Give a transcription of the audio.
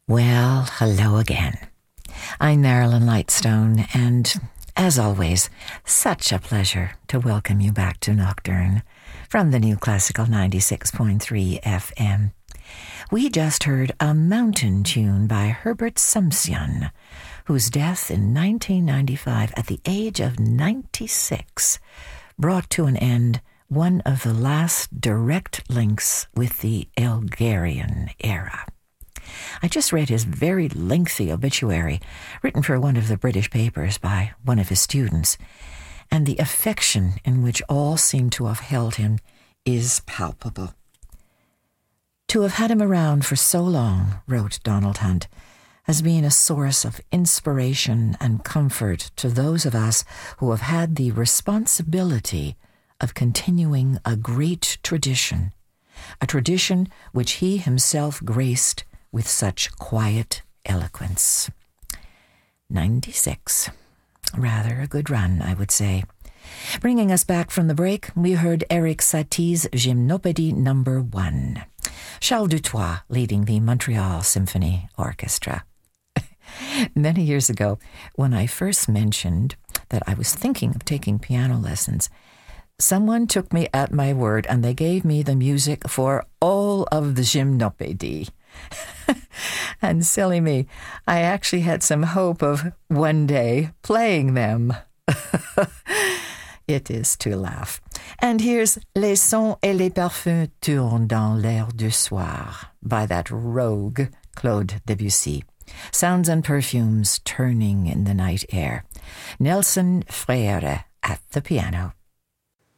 Well, hello again. I'm Marilyn Lightstone, and as always, such a pleasure to welcome you back to Nocturne from the New Classical 96.3 FM. We just heard a mountain tune by Herbert Sumsion, whose death in 1995 at the age of 96 brought to an end one of the last direct links with the Elgarian era. I just read his very lengthy obituary, written for one of the British papers by one of his students, and the affection in which all seem to have held him is palpable. To have had him around for so long, wrote Donald Hunt, has been a source of inspiration and comfort to those of us who have had the responsibility of continuing a great tradition, a tradition which he himself graced with such quiet eloquence. 96. Rather a good run, I would say. Bringing us back from the break, we heard Erik Satie's Gymnopédie No. 1. Charles Dutoit leading the Montreal Symphony Orchestra. Many years ago, when I first mentioned that I was thinking of taking piano lessons, someone took me at my word and they gave me the music for all of the Gymnopédie. And silly me, I actually had some hope of one day playing them. It is to laugh. And here's Les sons et les parfums tournent dans l'air du soir by that rogue Claude Debussy. Sounds and perfumes turning in the night air. Nelson Freire at the piano.